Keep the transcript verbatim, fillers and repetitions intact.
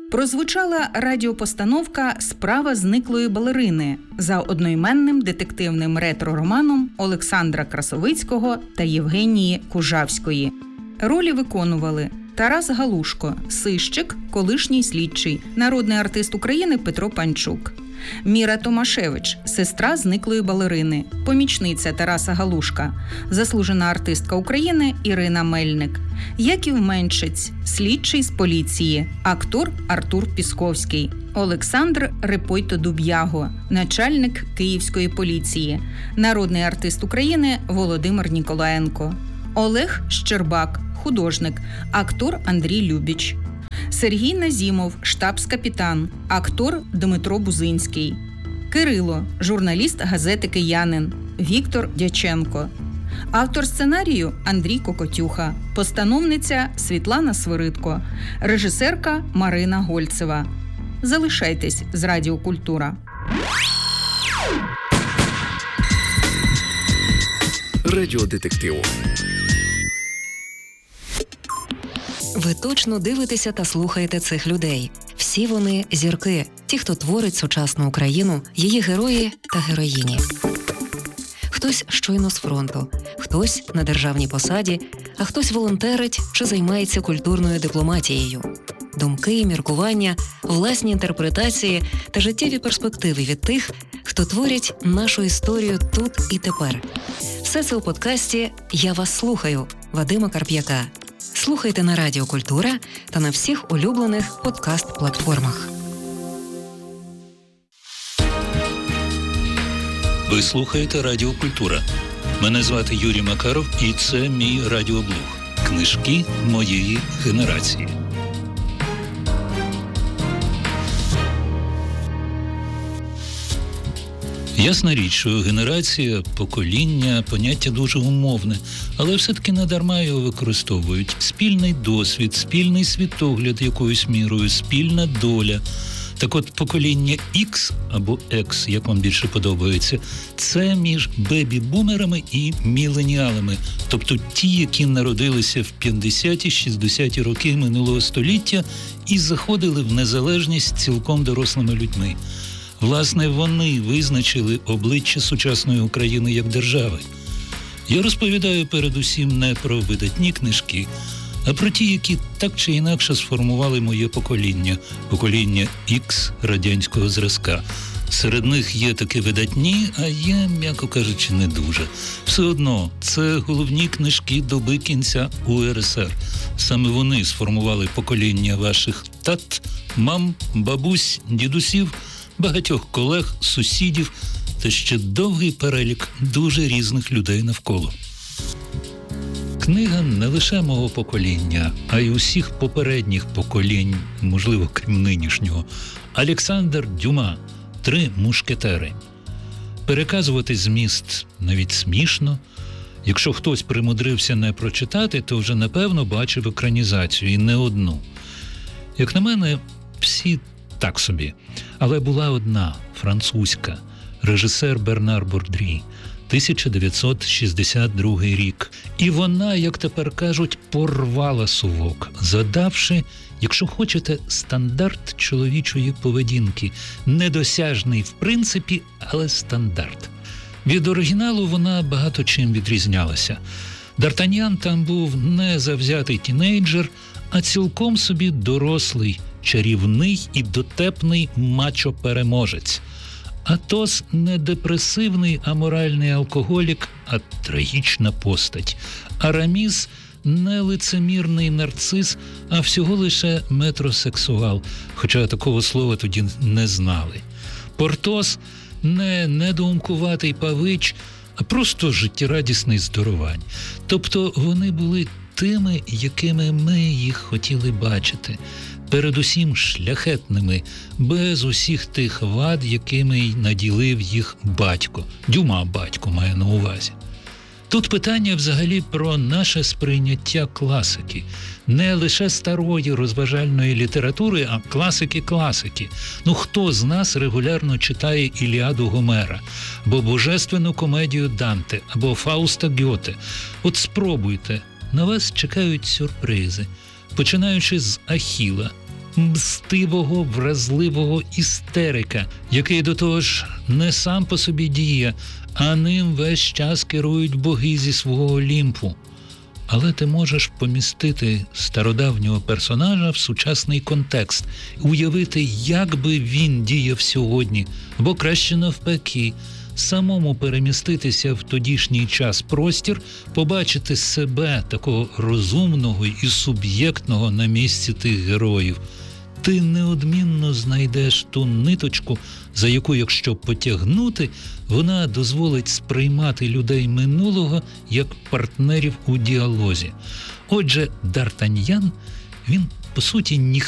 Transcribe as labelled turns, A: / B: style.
A: прозвучала радіопостановка «Справа зниклої балерини» за одноіменним детективним ретро-романом Олександра Красовицького та Євгенії Кужавської. Ролі виконували Тарас Галушко, сищик, колишній слідчий, народний артист України Петро Панчук. Міра Томашевич, сестра зниклої балерини, помічниця Тараса Галушка, заслужена артистка України Ірина Мельник. Яків Меншиць, слідчий з поліції, актор Артур Пісковський. Олександр Репойто-Дуб'яго, начальник Київської поліції, народний артист України Володимир Ніколаєнко. Олег Щербак, художник, актор Андрій Любіч. Сергій Назімов, штабс-капітан, актор Дмитро Бузинський. Кирило, журналіст газети «Киянин», Віктор Дяченко. Автор сценарію Андрій Кокотюха, постановниця Світлана Свиридко, режисерка Марина Гольцева. Залишайтесь з Радіо Культура.
B: Радіодетектив.
C: Ви точно дивитеся та слухаєте цих людей. Всі вони – зірки, ті, хто творить сучасну Україну, її герої та героїні. Хтось щойно з фронту, хтось на державній посаді, а хтось волонтерить чи займається культурною дипломатією. Думки, міркування, власні інтерпретації та життєві перспективи від тих, хто творять нашу історію тут і тепер. Все це у подкасті «Я вас слухаю» Вадима Карп'яка. Слухайте на Радіо Культура та на всіх улюблених подкаст-платформах.
D: Ви слухаєте Радіо Культура. Мене звати Юрій Макаров, і це мій радіоблог «Книжки моєї генерації». Ясна річ, що генерація, покоління – поняття дуже умовне, але все-таки надарма його використовують. Спільний досвід, спільний світогляд якоюсь мірою, спільна доля. Так от, покоління X або X, як вам більше подобається, це між бебі-бумерами і міленіалами, тобто ті, які народилися в п'ятдесяті-шістдесяті роки минулого століття і заходили в незалежність цілком дорослими людьми. Власне, вони визначили обличчя сучасної України як держави. Я розповідаю передусім не про видатні книжки, а про ті, які так чи інакше сформували моє покоління, покоління X радянського зразка. Серед них є такі видатні, а є, м'яко кажучи, не дуже. Все одно, це головні книжки доби кінця У Ер Ес Ер. Саме вони сформували покоління ваших тат, мам, бабусь, дідусів, багатьох колег, сусідів та ще довгий перелік дуже різних людей навколо. Книга не лише мого покоління, а й усіх попередніх поколінь, можливо, крім нинішнього. Олександр Дюма «Три мушкетери». Переказувати зміст навіть смішно. Якщо хтось примудрився не прочитати, то вже, напевно, бачив екранізацію, і не одну. Як на мене, всі так собі. Але була одна, французька, режисер Бернар Бордрі, тисяча дев'ятсот шістдесят другий рік. І вона, як тепер кажуть, порвала совок, задавши, якщо хочете, стандарт чоловічої поведінки. Недосяжний в принципі, але стандарт. Від оригіналу вона багато чим відрізнялася. Д'Артаньян там був не завзятий тінейджер, а цілком собі дорослий, чарівний і дотепний мачо-переможець. Атос не депресивний аморальний алкоголік, а трагічна постать. Араміс не лицемірний нарцис, а всього лише метросексуал, хоча такого слова тоді не знали. Портос не недоумкуватий павич, а просто життєрадісний здоровань. Тобто вони були тими, якими ми їх хотіли бачити. Передусім шляхетними, без усіх тих вад, якими й наділив їх батько. Дюма батько має на увазі. Тут питання взагалі про наше сприйняття класики. Не лише старої розважальної літератури, а класики-класики. Ну хто з нас регулярно читає Іліаду Гомера, або Божественну комедію Данте, або Фауста Гьоте? От спробуйте, на вас чекають сюрпризи. Починаючи з Ахіла. мстивого, вразливого істерика, який до того ж не сам по собі діє, а ним весь час керують боги зі свого Олімпу. Але ти можеш помістити стародавнього персонажа в сучасний контекст, уявити, як би він діяв сьогодні, або краще навпаки, самому переміститися в тодішній час-простір, побачити себе, такого розумного і суб'єктного, на місці тих героїв. Ти неодмінно знайдеш ту ниточку, за яку, якщо потягнути, вона дозволить сприймати людей минулого як партнерів у діалозі. Отже, Д'Артаньян, він, по суті, ніхто